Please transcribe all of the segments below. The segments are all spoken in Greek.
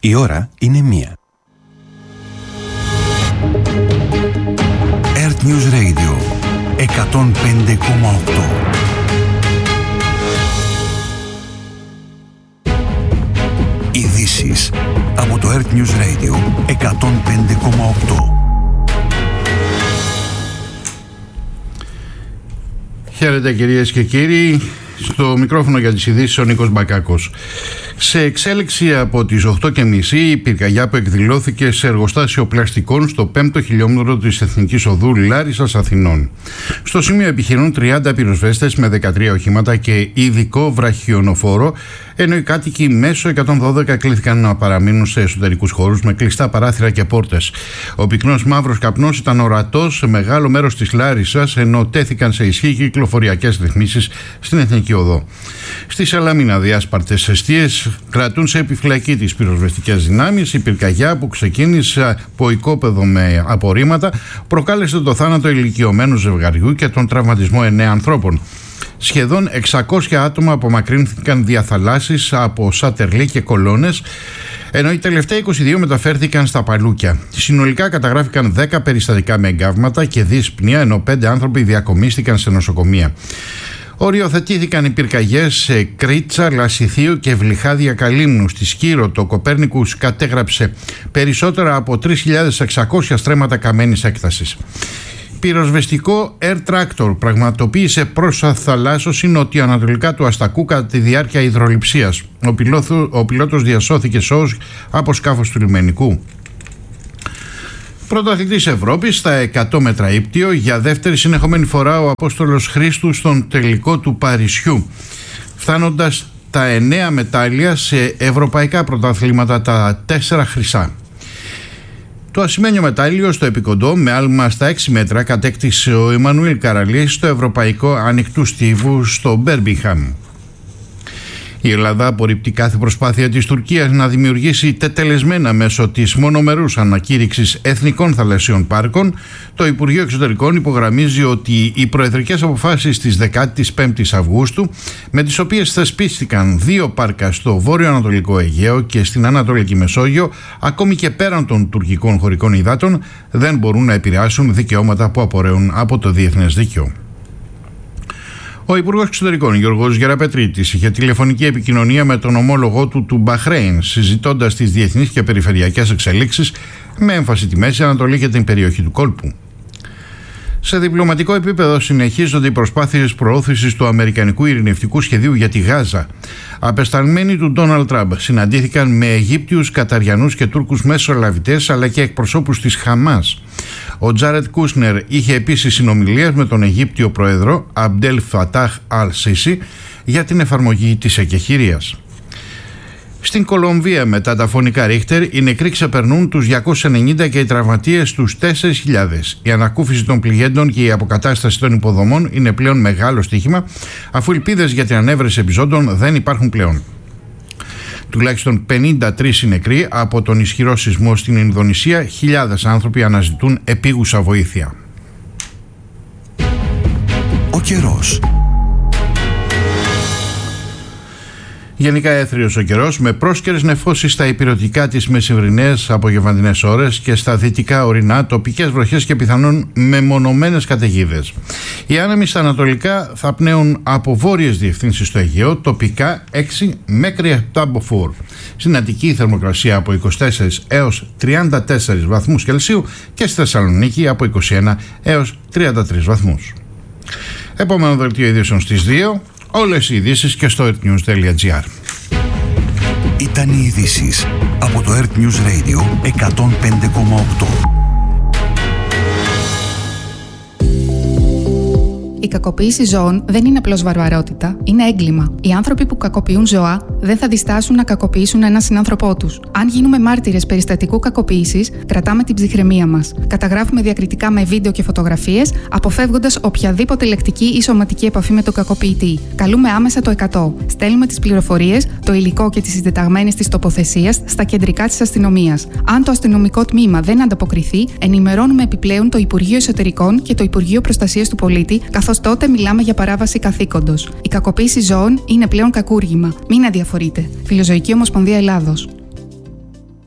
Η ώρα είναι 1. Earth News Radio 105,8. Ειδήσεις από το Earth News Radio 105,8. Χαίρετε κυρίες και κύριοι, στο μικρόφωνο για τις ειδήσεις ο Νίκος Μπακάκος. Σε εξέλιξη από τις 8:30 η πυρκαγιά που εκδηλώθηκε σε εργοστάσιο πλαστικών στο 5ο χιλιόμετρο της Εθνικής Οδού Λάρισσας Αθηνών. Στο σημείο επιχειρούν 30 πυροσβέστες με 13 οχήματα και ειδικό βραχιονοφόρο, ενώ οι κάτοικοι μέσω 112 κλήθηκαν να παραμείνουν σε εσωτερικούς χώρους με κλειστά παράθυρα και πόρτες. Ο πυκνός μαύρος καπνός ήταν ορατός σε μεγάλο μέρος της Λάρισσας, ενώ τέθηκαν σε ισχύ κυκλοφοριακές ρυθμίσεις στην Εθνική Οδό. Στη Σαλαμίνα, διάσπαρτες εστίες κρατούν σε επιφυλακή τις πυροσβεστικές δυνάμεις. Η πυρκαγιά που ξεκίνησε από οικόπεδο με απορρίμματα προκάλεσε το θάνατο ηλικιωμένου ζευγαριού και τον τραυματισμό 9 ανθρώπων. Σχεδόν 600 άτομα απομακρύνθηκαν δια θαλάσσης από Σατερλί και Κολώνες, ενώ οι τελευταίοι 22 μεταφέρθηκαν στα Παλούκια. Συνολικά καταγράφηκαν 10 περιστατικά με εγκάβματα και δύσπνοια, ενώ 5 άνθρωποι διακομίστηκαν σε νοσοκομεία. Οριοθετήθηκαν οι πυρκαγιές σε Κρίτσα, Λασιθίου και Βλυχάδια Καλύμνου. Στη Σκύρο το Κοπέρνικους κατέγραψε περισσότερα από 3.600 στρέμματα καμένης έκτασης. Πυροσβεστικό Air Tractor πραγματοποίησε προσαθαλάσσωση νοτιοανατολικά του Αστακού κατά τη διάρκεια υδρολειψίας. Ο πιλότος διασώθηκε σώος από σκάφος του λιμενικού. Πρωταθλητής Ευρώπης στα 100 μέτρα ύπτιο, για δεύτερη συνεχόμενη φορά ο Απόστολος Χρήστου στον τελικό του Παρισιού, φτάνοντας τα 9 μετάλλια σε ευρωπαϊκά πρωταθλήματα, τα 4 χρυσά. Το ασημένιο μετάλλιο στο επικοντό με άλμα στα 6 μέτρα κατέκτησε ο Εμμανουήλ Καραλής στο Ευρωπαϊκό Ανοιχτού Στίβου στο Μπέρμπιγχαμ. Η Ελλάδα απορρίπτει κάθε προσπάθεια της Τουρκίας να δημιουργήσει τετελεσμένα μέσω της μονομερούς ανακήρυξης εθνικών θαλασσιών πάρκων. Το Υπουργείο Εξωτερικών υπογραμμίζει ότι οι προεδρικές αποφάσεις της 15ης Αυγούστου, με τις οποίες θεσπίστηκαν 2 πάρκα στο βόρειο-ανατολικό Αιγαίο και στην Ανατολική Μεσόγειο, ακόμη και πέραν των τουρκικών χωρικών υδάτων, δεν μπορούν να επηρεάσουν δικαιώματα που απορρέουν από το διεθνές δίκαιο. Ο Υπουργός Εξωτερικών Γιώργος Γεραπετρίτης είχε τηλεφωνική επικοινωνία με τον ομόλογό του Μπαχρέιν, συζητώντας τις διεθνείς και περιφερειακές εξελίξεις με έμφαση τη Μέση Ανατολή και την περιοχή του κόλπου. Σε διπλωματικό επίπεδο συνεχίζονται οι προσπάθειες προώθησης του αμερικανικού ειρηνευτικού σχεδίου για τη Γάζα. Απεσταλμένοι του Ντόναλντ Τραμπ συναντήθηκαν με Αιγύπτιους, Καταριανούς και Τούρκους μεσολαβητές, αλλά και εκπροσώπους της Χαμάς. Ο Τζάρετ Κούσνερ είχε επίσης συνομιλίες με τον Αιγύπτιο Πρόεδρο Αμπντέλ Φατάχ Αλ-Σίσι για την εφαρμογή της εκεχηρίας. Στην Κολομβία, μετά τα φωνικά Ρίχτερ, οι νεκροί ξεπερνούν τους 290 και οι τραυματίες τους 4.000. Η ανακούφιση των πληγέντων και η αποκατάσταση των υποδομών είναι πλέον μεγάλο στοίχημα, αφού ελπίδες για την ανέβρεση επιζώντων δεν υπάρχουν πλέον. Τουλάχιστον 53 νεκροί από τον ισχυρό σεισμό στην Ινδονησία, χιλιάδες άνθρωποι αναζητούν επίγουσα βοήθεια. Ο καιρός. Γενικά έθριος ο καιρός, με πρόσκαιρες νεφώσεις στα ηπειρωτικά τις μεσημβρινές απογευματινές ώρες και στα δυτικά ορεινά, τοπικές βροχές και πιθανόν μεμονωμένες καταιγίδες. Οι άνεμοι στα ανατολικά θα πνέουν από βόρειες διευθύνσεις στο Αιγαίο, τοπικά 6 μέχρι 7 μποφόρ. Στην Αττική η θερμοκρασία από 24 έως 34 βαθμούς Κελσίου και στη Θεσσαλονίκη από 21 έως 33 βαθμούς. Επόμενο δελτίο ειδήσεων στις 2. Όλες οι ειδήσεις και στο earthnews.gr. Ήταν οι ειδήσεις από το Earth News Radio 105,8. Η κακοποίηση ζώων δεν είναι απλώς βαρβαρότητα, είναι έγκλημα. Οι άνθρωποι που κακοποιούν ζώα δεν θα διστάσουν να κακοποιήσουν έναν συνάνθρωπό τους. Αν γίνουμε μάρτυρες περιστατικού κακοποίησης, κρατάμε την ψυχραιμία μας. Καταγράφουμε διακριτικά με βίντεο και φωτογραφίες, αποφεύγοντας οποιαδήποτε λεκτική ή σωματική επαφή με τον κακοποιητή. Καλούμε άμεσα το 100. Στέλνουμε τις πληροφορίες, το υλικό και τις συντεταγμένες της τοποθεσίας στα κεντρικά της αστυνομίας. Αν το αστυνομικό τμήμα δεν ανταποκριθεί, ενημερώνουμε επιπλέον το Υπουργείο Εσωτερικών και το Υπουργείο Προστασίας του Πολίτη, καθώς τότε μιλάμε για παράβαση καθήκοντος. Η κακοποίηση ζώων είναι πλέον κακούργημα. Μην αδιαφορείτε. Φιλοζωική Ομοσπονδία Ελλάδος.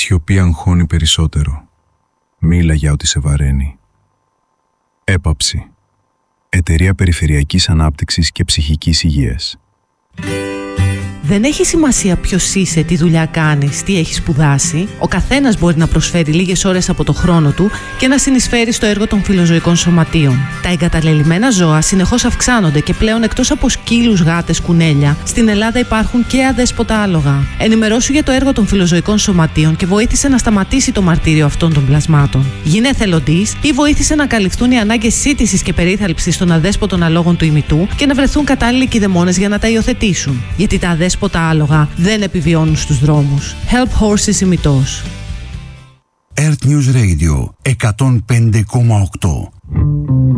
σιωπή αγχώνει περισσότερο. Μίλα για ό,τι σε βαραίνει. Έπαψη. Εταιρεία Περιφερειακής Ανάπτυξης και Ψυχικής Υγείας. Δεν έχει σημασία ποιος είσαι, τι δουλειά κάνεις, τι έχεις σπουδάσει. Ο καθένας μπορεί να προσφέρει λίγες ώρες από το χρόνο του και να συνεισφέρει στο έργο των φιλοζωικών σωματείων. Τα εγκαταλελειμμένα ζώα συνεχώς αυξάνονται και πλέον εκτός από σκύλους, γάτες, κουνέλια, στην Ελλάδα υπάρχουν και αδέσποτα άλογα. Ενημερώσου για το έργο των φιλοζωικών σωματείων και βοήθησε να σταματήσει το μαρτύριο αυτών των πλασμάτων. Γίνε εθελοντής ή βοήθησε να καλυφθούν οι ανάγκες σύντησης και περίθαλψης των αδέσποτων αλόγων του ημιτού και να βρεθούν κατάλληλοι κηδεμόνες για να τα υιοθετήσουν. Γιατί τα αδέσποτα άλογα δεν επιβιώνουν στους δρόμους. Help Horses ημιτός. Earth News Radio 105,8.